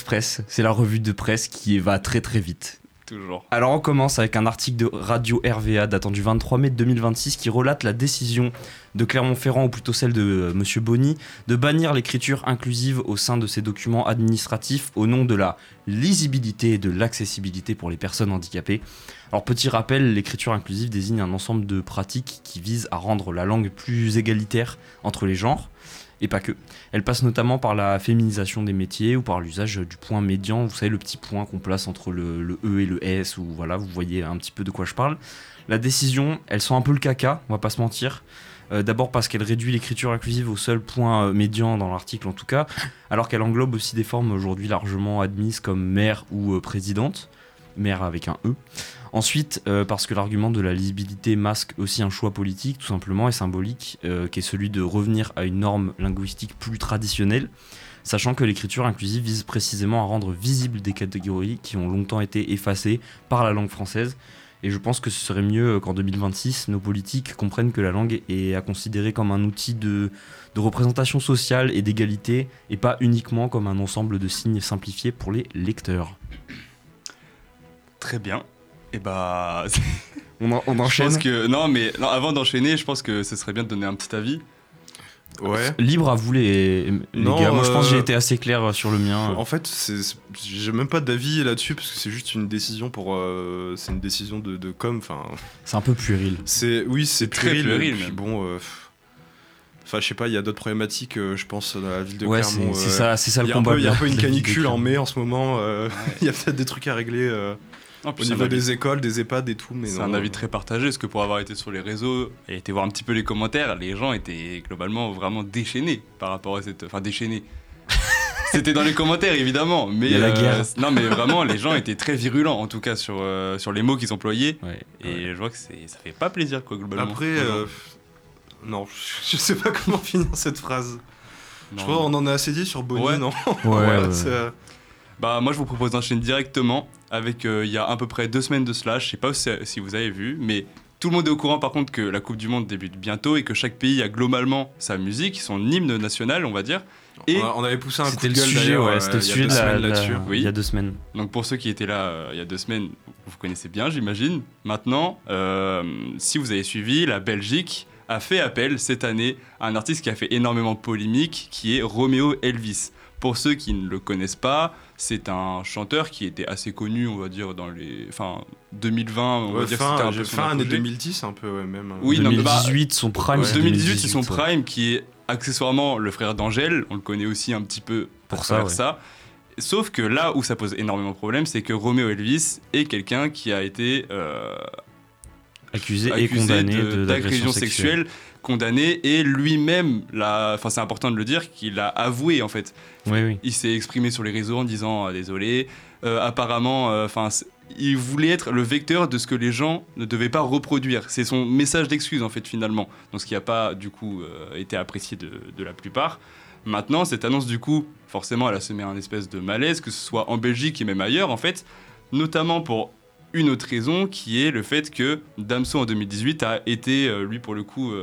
l'Express, c'est la revue de presse qui va très très vite. Toujours. Alors on commence avec un article de Radio RVA datant du 23 mai 2026 qui relate la décision de Clermont-Ferrand, ou plutôt celle de Monsieur Bonny, de bannir l'écriture inclusive au sein de ses documents administratifs au nom de la lisibilité et de l'accessibilité pour les personnes handicapées. Alors petit rappel, l'écriture inclusive désigne un ensemble de pratiques qui visent à rendre la langue plus égalitaire entre les genres. Et pas que. Elle passe notamment par la féminisation des métiers ou par l'usage du point médian, vous savez, le petit point qu'on place entre le E et le S, ou voilà, vous voyez un petit peu de quoi je parle. La décision, elle sent un peu le caca, on va pas se mentir. D'abord parce qu'elle réduit l'écriture inclusive au seul point médian dans l'article en tout cas, alors qu'elle englobe aussi des formes aujourd'hui largement admises comme mère ou présidente, mère avec un E. Ensuite, parce que l'argument de la lisibilité masque aussi un choix politique, tout simplement, et symbolique, qui est celui de revenir à une norme linguistique plus traditionnelle, sachant que l'écriture inclusive vise précisément à rendre visibles des catégories qui ont longtemps été effacées par la langue française. Et je pense que ce serait mieux qu'en 2026, nos politiques comprennent que la langue est à considérer comme un outil de représentation sociale et d'égalité, et pas uniquement comme un ensemble de signes simplifiés pour les lecteurs. Très bien. Et bah... On enchaîne. Je pense que... Non, avant d'enchaîner, je pense que ce serait bien de donner un petit avis. Ouais. Libre à vous les gars. Moi je pense que j'ai été assez clair sur le mien. En fait, j'ai même pas d'avis là-dessus parce que c'est juste une décision c'est une décision de com. Enfin, c'est un peu puéril. C'est très puéril. Puis bon, enfin je sais pas, il y a d'autres problématiques. Je pense dans la ville de ouais, Clermont. C'est ça le combat. Il y a un peu une canicule en mai en ce moment. Il y a peut-être des trucs à régler. Au niveau des écoles, des EHPAD et tout, mais c'est un avis très partagé, parce que pour avoir été sur les réseaux et été voir un petit peu les commentaires, les gens étaient globalement vraiment déchaînés par rapport à cette... Enfin, déchaînés. C'était dans les commentaires, évidemment, mais... Il y a la guerre. Non, mais vraiment, les gens étaient très virulents, en tout cas, sur les mots qu'ils employaient. Ouais, et je vois que ça fait pas plaisir, quoi, globalement. Après, non, je sais pas comment finir cette phrase. Non. Je crois qu'on en a assez dit sur Bonny, non? Ouais. Bah moi je vous propose d'enchaîner directement avec il y a à peu près 2 semaines de cela, je sais pas si vous avez vu, mais tout le monde est au courant par contre que la Coupe du Monde débute bientôt et que chaque pays a globalement sa musique, son hymne national on va dire. Et on avait poussé un coup de gueule d'ailleurs, c'était le sujet là-dessus. Oui. Il y a 2 semaines. Donc pour ceux qui étaient là il y a 2 semaines, vous connaissez bien j'imagine. Maintenant, si vous avez suivi, la Belgique a fait appel cette année à un artiste qui a fait énormément polémique, qui est Romeo Elvis. Pour ceux qui ne le connaissent pas, c'est un chanteur qui était assez connu, on va dire, dans les... Enfin, 2020, on va dire que c'était un peu son fin année apogée. 2010, un peu, ouais, même. Oui, 2018, son prime. Ouais. 2018, c'est son prime, qui est accessoirement le frère d'Angèle. On le connaît aussi un petit peu pour ça. Sauf que là où ça pose énormément de problèmes, c'est que Romeo Elvis est quelqu'un qui a été... accusé et condamné d'agression sexuelle, condamné, et lui-même, c'est important de le dire, qu'il a avoué en fait. Oui. Il s'est exprimé sur les réseaux en disant désolé. Apparemment, il voulait être le vecteur de ce que les gens ne devaient pas reproduire. C'est son message d'excuse en fait finalement. Donc ce qui n'a pas du coup été apprécié de la plupart. Maintenant, cette annonce du coup, forcément, elle a semé un espèce de malaise, que ce soit en Belgique et même ailleurs en fait, notamment pour une autre raison qui est le fait que Damso en 2018 a été, lui pour le coup,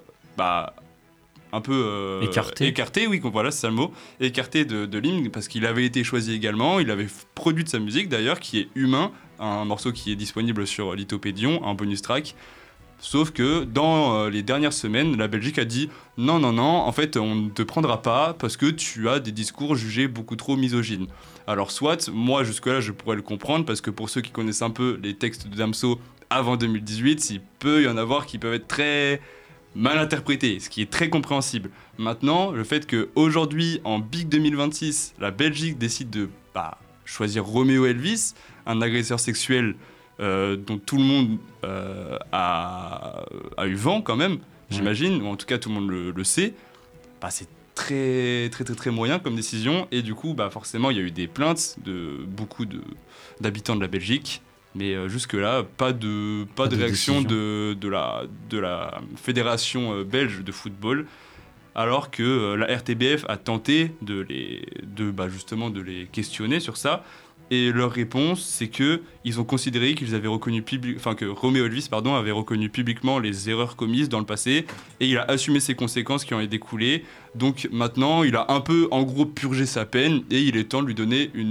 un peu écarté, oui, voilà, c'est ça le mot, écarté de l'hymne parce qu'il avait été choisi également, il avait produit de sa musique d'ailleurs, qui est Humain, un morceau qui est disponible sur Lithopédion, un bonus track. Sauf que dans les dernières semaines, la Belgique a dit non, en fait, on ne te prendra pas parce que tu as des discours jugés beaucoup trop misogynes. Alors soit, moi jusque-là je pourrais le comprendre parce que pour ceux qui connaissent un peu les textes de Damso avant 2018, il peut y en avoir qui peuvent être très mal interprétés, ce qui est très compréhensible. Maintenant, le fait qu'aujourd'hui, en Big 2026, la Belgique décide de choisir Romeo Elvis, un agresseur sexuel dont tout le monde a eu vent quand même, j'imagine, ou en tout cas tout le monde le sait, c'est très moyen comme décision, et du coup forcément il y a eu des plaintes de beaucoup d'habitants de la Belgique, mais jusque-là pas de réaction de la fédération belge de football, alors que la RTBF a tenté de les questionner sur ça. Et leur réponse, c'est qu'ils ont considéré qu'ils avaient reconnu que Romeo Elvis avait reconnu publiquement les erreurs commises dans le passé, et il a assumé ses conséquences qui en est découlé. Donc maintenant, il a un peu, en gros, purgé sa peine, et il est temps de lui donner une